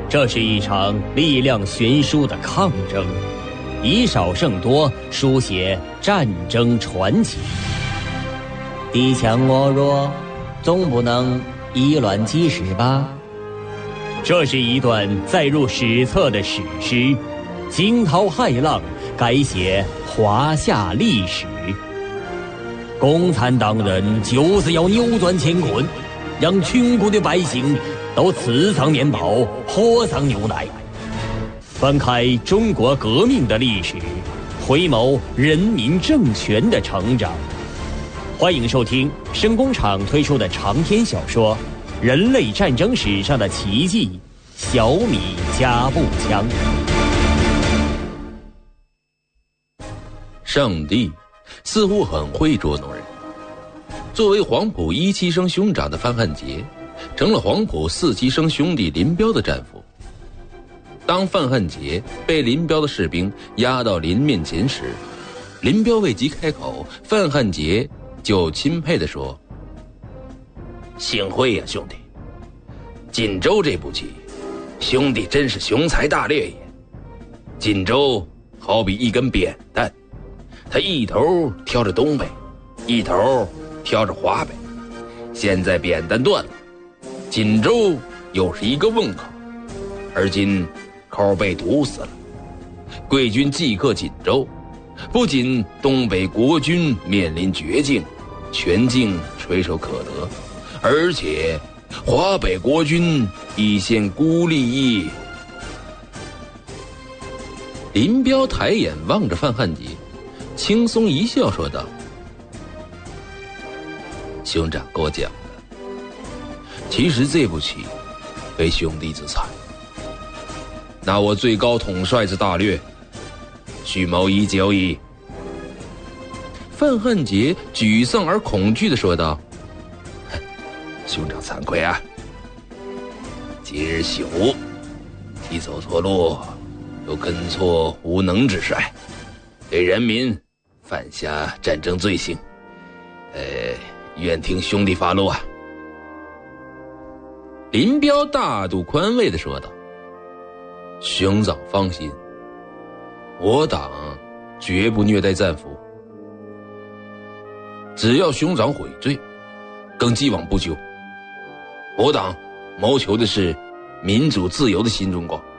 这是一场力量悬殊的抗争，以少胜多，书写战争传奇。敌强我弱，总不能以卵击石吧？这是一段载入史册的史诗，惊涛骇浪，改写华夏历史。共产党人就是要扭转乾坤，让穷苦的百姓都吃上面包，喝上牛奶。翻开中国革命的历史，回眸人民政权的成长。欢迎收听声工厂推出的长篇小说《人类战争史上的奇迹》，小米加步枪。 上帝似乎很会捉弄人。作为黄埔17生兄长的范汉杰，成了黄埔47生兄弟林彪的战俘。当范汉杰被林彪的士兵押到林面前时，林彪未及开口，范汉杰就钦佩地说：幸会呀，兄弟！锦州这步棋，兄弟真是雄才大略也。锦州好比一根扁担，它一头挑着东北，一头挑着华北。现在扁担断了，锦州又是一个瓮口，而今口被堵死了。贵军即克锦州，不仅东北国军面临绝境，全境垂手可得，而且华北国军已现孤立矣。林彪抬眼望着范汉杰，轻松一笑说道：兄长给我讲的，其实这步棋非兄弟之才，那我最高统帅之大略，蓄谋已久矣。范汉杰沮丧而恐惧地说道：兄长惭愧啊，今日醒悟，既走错路，又跟错无能之帅，对人民犯下战争罪行，愿听兄弟发落啊。林彪大度宽慰地说道：兄长放心，我党绝不虐待战俘，只要兄长悔罪，更既往不咎。我党谋求的是民主自由的新中国。